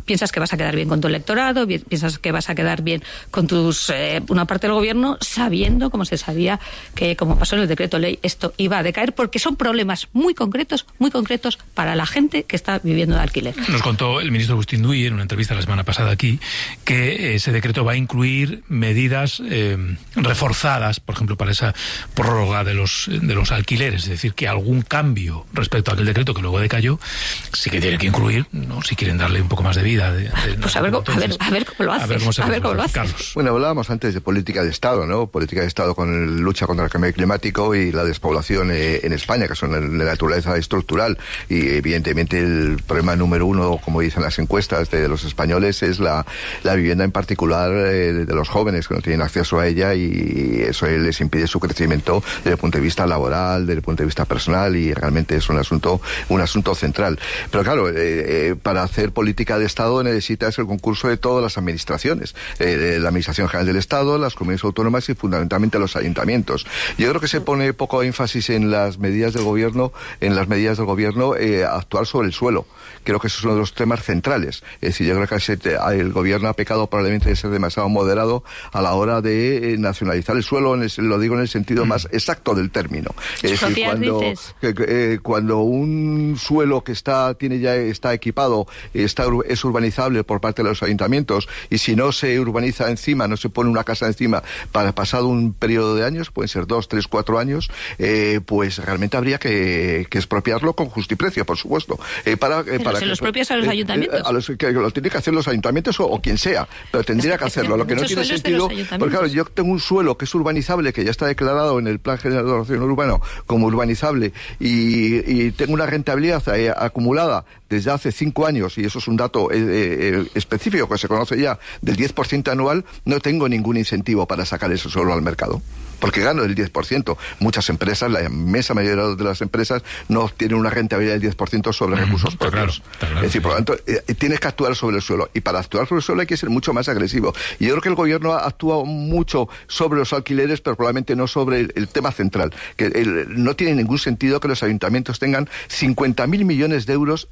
piensas que vas a quedar bien con tu electorado, piensas que vas a quedar bien con una parte del gobierno, sabiendo, como se sabía, que como pasó en el decreto ley, esto iba a decaer, porque son problemas muy concretos para la gente que está viviendo de alquiler. Nos contó el ministro Agustín Duy en una entrevista la semana pasada aquí que ese decreto va a incluir medidas reforzadas, por ejemplo, para esa prórroga de los alquileres, es decir, que algún cambio respecto a aquel decreto que luego decayó sí que tiene que incluir, ¿no? Si quieren darle un poco más de vida. Pues a ver cómo lo haces. A ver cómo lo haces. Carlos. Bueno, hablábamos antes de política de Estado, ¿no? Política de Estado con lucha contra el cambio climático y la despoblación en España, que son de naturaleza estructural, y evidentemente el problema número uno, como dicen las encuestas de los españoles, es la vivienda, en particular de los jóvenes que no tienen acceso a ella, y eso les impide su crecimiento desde el punto de vista laboral, desde el punto de vista personal, y realmente es un asunto central. Pero claro, para hacer política de Estado necesitas el concurso de todas las administraciones, la Administración General del Estado, las comunidades autónomas y fundamentalmente los ayuntamientos. Yo creo que se pone poco énfasis en las medidas del gobierno, actuar sobre el suelo. Creo que eso es uno de los temas centrales. Es decir, yo creo que el gobierno ha pecado probablemente de ser demasiado moderado a la hora de nacionalizar el suelo, lo digo en el sentido más exacto del término. Es decir, cuando un suelo que está equipado, es urbanizable por parte de los ayuntamientos, y si no se urbaniza encima, no se pone una casa encima para pasado un periodo de años, pueden ser 2, 3, 4 años, pues realmente habría que expropiarlo con justiprecio, por supuesto. Pero se los expropias a los ayuntamientos. Que lo tienen que hacer los ayuntamientos o quien sea, pero tendría que hacerlo. Lo que no tiene sentido, porque claro, yo tengo un suelo que es urbanizable, que ya está declarado en el Plan General de Ordenación Urbano como urbanizable, y tengo una rentabilidad acumulada desde hace 5 años, y eso es un dato específico que se conoce ya, del 10% anual. No tengo ningún incentivo para sacar ese suelo al mercado, porque gano el 10%. Muchas empresas, la inmensa mayoría de las empresas, no tienen una rentabilidad del 10% sobre recursos propios. Claro. Es decir, por lo tanto, tienes que actuar sobre el suelo, y para actuar sobre el suelo hay que ser mucho más agresivo. Y yo creo que el gobierno ha actuado mucho sobre los alquileres, pero probablemente no sobre el tema central. No tiene ningún sentido que los ayuntamientos tengan 50.000 millones de euros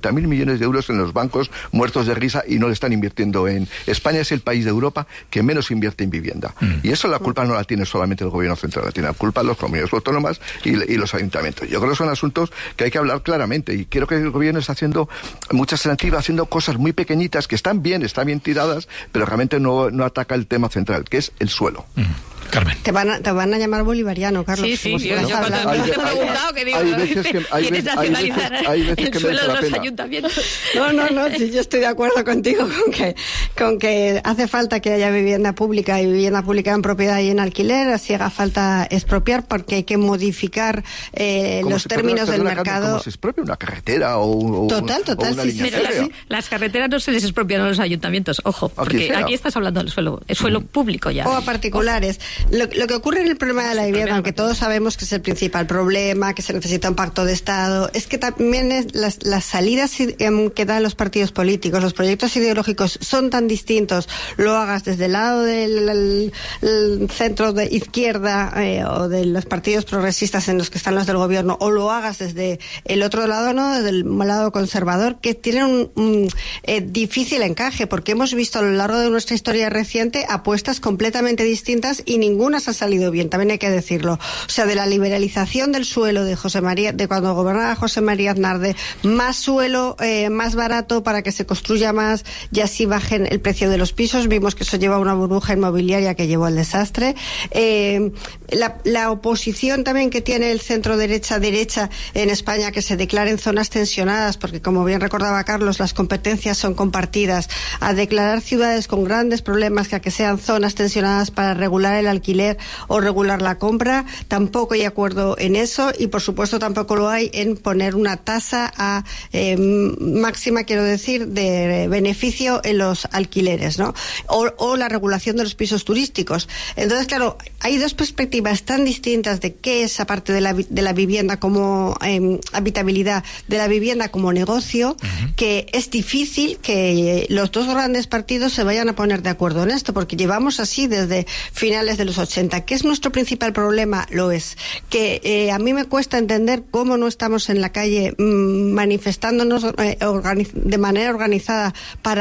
en los bancos muertos de risa, y no le están invirtiendo en... España es el país de Europa que menos invierte en vivienda. Y eso la culpa no la tiene solamente el gobierno central, la tiene la culpa las comunidades autónomas y los ayuntamientos. Yo creo que son asuntos que hay que hablar claramente, y creo que el gobierno está haciendo muchas alternativas, haciendo cosas muy pequeñitas que están bien tiradas, pero realmente no ataca el tema central, que es el suelo. Carmen. Te van a llamar bolivariano, Carlos. Sí, yo cuando te he preguntado, que digo, ¿quieres nacionalizar el suelo de los ayuntamientos? No, sí, yo estoy de acuerdo contigo con que hace falta que haya vivienda pública, y vivienda pública en propiedad y en alquiler, así haga falta expropiar, porque hay que modificar los términos del mercado. ¿Cómo se expropia una carretera o Total, sí. Pero las carreteras no se les expropian a los ayuntamientos, ojo, porque aquí estás hablando del suelo público ya. O a particulares. Lo que ocurre en el problema de la vivienda, aunque todos sabemos que es el principal problema, que se necesita un pacto de Estado, es que también las salidas que dan los partidos políticos, los proyectos ideológicos son tan distintos, lo hagas desde el lado del centro de izquierda o de los partidos progresistas en los que están los del gobierno, o lo hagas desde el otro lado, ¿no?, desde el lado conservador, que tienen un difícil encaje, porque hemos visto a lo largo de nuestra historia reciente apuestas completamente distintas, y ninguna se ha salido bien, también hay que decirlo. O sea, de la liberalización del suelo de cuando gobernaba José María Aznar, de más suelo, más barato para que se construya más y así bajen el precio de los pisos, vimos que eso lleva a una burbuja inmobiliaria que llevó al desastre. La oposición también que tiene el centro derecha en España, que se declaren zonas tensionadas, porque como bien recordaba Carlos, las competencias son compartidas, a declarar ciudades con grandes problemas que sean zonas tensionadas para regular el alquiler o regular la compra, tampoco hay acuerdo en eso, y por supuesto tampoco lo hay en poner una tasa máxima, quiero decir, de beneficio en los alquileres, ¿no? O la regulación de los pisos turísticos. Entonces, claro, hay dos perspectivas tan distintas de qué es, aparte de la vivienda como habitabilidad, de la vivienda como negocio, que es difícil que los dos grandes partidos se vayan a poner de acuerdo en esto, porque llevamos así desde finales de los 80. ¿Qué es nuestro principal problema? Lo es. Que a mí me cuesta entender cómo no estamos en la calle manifestándonos de manera organizada para